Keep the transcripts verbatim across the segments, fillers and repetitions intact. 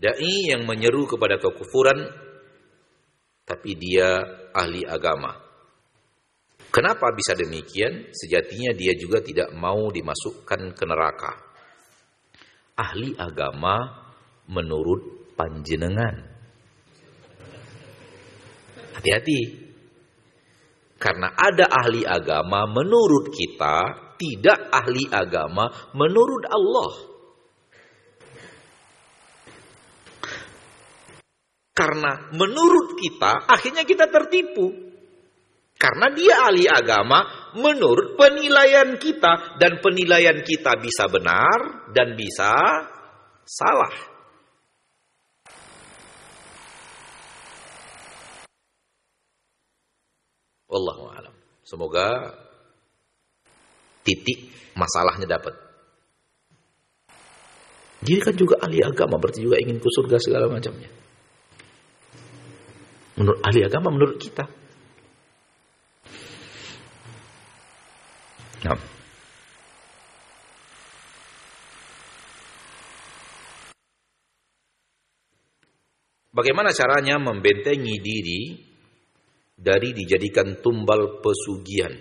Dai yang menyeru kepada kekufuran, tapi dia ahli agama. Kenapa bisa demikian? Sejatinya dia juga tidak mau dimasukkan ke neraka. Ahli agama menurut panjenengan. Hati-hati. Karena ada ahli agama menurut kita, tidak ahli agama menurut Allah. Karena menurut kita, akhirnya kita tertipu. Karena dia ahli agama menurut penilaian kita. Dan penilaian kita bisa benar dan bisa salah. Wallahu a'lam. Semoga titik masalahnya dapat. Dia kan juga ahli agama, berarti juga ingin ke surga segala macamnya. Menurut ahli agama, menurut kita. Nah. Bagaimana caranya membentengi diri dari dijadikan tumbal pesugihan?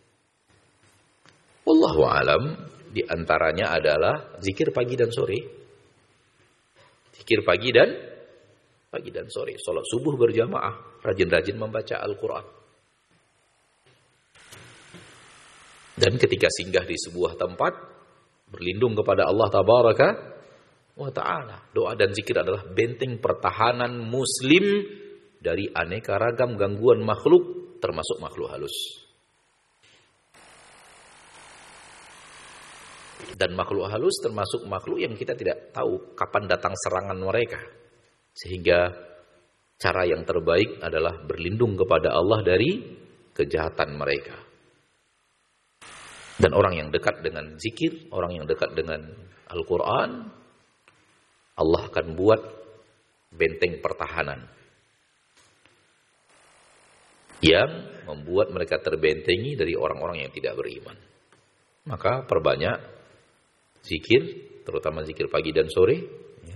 Wallahu alam, di antaranya adalah zikir pagi dan sore. Zikir pagi dan pagi dan sore, salat subuh berjamaah, rajin-rajin membaca Al-Qur'an. Dan ketika singgah di sebuah tempat, berlindung kepada Allah tabaraka wa ta'ala. Doa dan zikir adalah benteng pertahanan muslim dari aneka ragam gangguan makhluk, termasuk makhluk halus. Dan makhluk halus termasuk makhluk yang kita tidak tahu kapan datang serangan mereka. Sehingga cara yang terbaik adalah berlindung kepada Allah dari kejahatan mereka. Dan orang yang dekat dengan zikir, orang yang dekat dengan Al-Quran, Allah akan buat benteng pertahanan yang membuat mereka terbentengi dari orang-orang yang tidak beriman. Maka perbanyak zikir, terutama zikir pagi dan sore. Ya.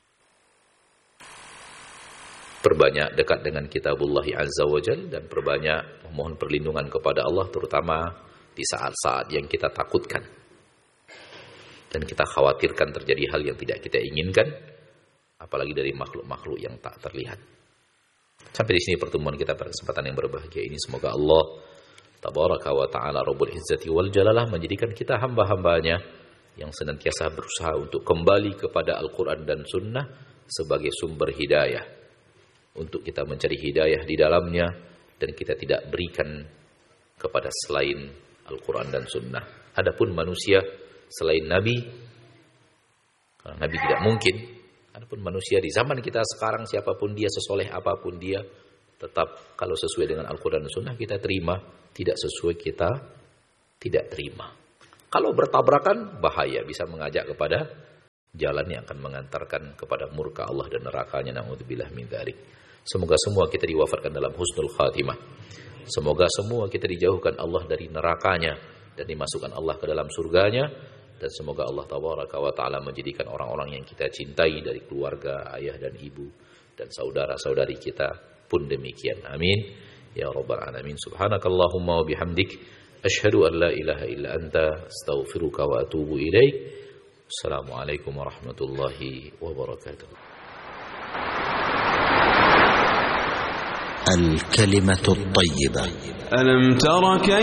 Perbanyak dekat dengan kitabullah azza wa jal, dan perbanyak memohon perlindungan kepada Allah, terutama di saat-saat yang kita takutkan. Dan kita khawatirkan terjadi hal yang tidak kita inginkan, apalagi dari makhluk-makhluk yang tak terlihat. Sampai di sini pertemuan kita pada kesempatan yang berbahagia ini. Semoga Allah tabaraka wa ta'ala Rabbul Izzati wal Jalalah menjadikan kita hamba-hambanya yang senantiasa berusaha untuk kembali kepada Al-Quran dan Sunnah sebagai sumber hidayah, untuk kita mencari hidayah di dalamnya, dan kita tidak berikan kepada selain Al-Quran dan Sunnah. Adapun manusia selain Nabi, karena Nabi tidak mungkin. Adapun manusia di zaman kita sekarang, siapapun dia, sesoleh apapun dia, tetap kalau sesuai dengan Al-Quran dan Sunnah kita terima, tidak sesuai kita tidak terima. Kalau bertabrakan, bahaya, bisa mengajak kepada jalan yang akan mengantarkan kepada murka Allah dan nerakanya. Na'udzubillah min dzalik. Semoga semua kita diwafatkan dalam husnul khatimah. Semoga semua kita dijauhkan Allah dari nerakanya dan dimasukkan Allah ke dalam surganya. Dan semoga Allah tabaraka wa ta'ala menjadikan orang-orang yang kita cintai dari keluarga, ayah dan ibu, dan saudara-saudari kita pun demikian. Amin. Ya Rabbal Alamin. Subhanakallahumma wa bihamdik. Asyhadu an la ilaha illa anta. Astaghfiruka wa atubu ilaik. Assalamualaikum warahmatullahi wabarakatuh. الكلمة الطيبة. ألم تر كيف